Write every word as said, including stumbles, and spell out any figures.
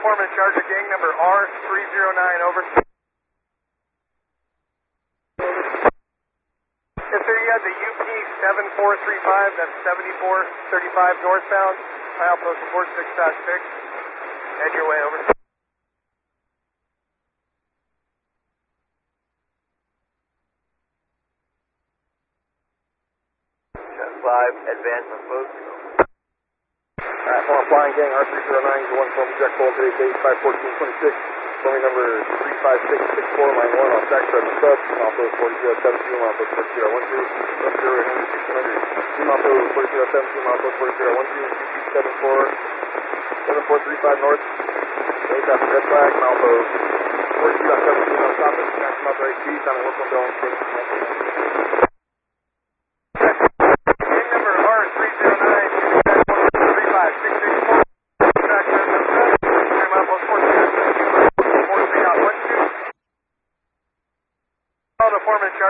foreman in charge of gang number R three zero nine, over. Yes, sir, you have the U P seven four three five, that's seventy-four thirty-five northbound, milepost four six dot six. Head your way, over. five, advance on post. Alright, former flying gang R three zero nine, one from Jack Paul, today's date five fourteen twenty-six, forming number three five six six four, line one on track seven sub, milepost forty zero seventeen, milepost forty zero one two, one zero eight hundred sixteen hundred, milepost forty zero seventeen, milepost forty zero one two, seven four, seven four three five north, eight after red flag, milepost forty zero seventeen on top of maximum authorized speed, time to work on going, station. The foreman in charge